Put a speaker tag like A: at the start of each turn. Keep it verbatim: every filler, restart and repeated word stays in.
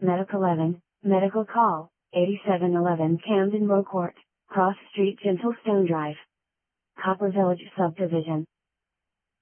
A: Medic eleven, Medical Call, eighty-seven eleven Camden Row Court, Cross Street Gentlestone Drive. Copper Village Subdivision.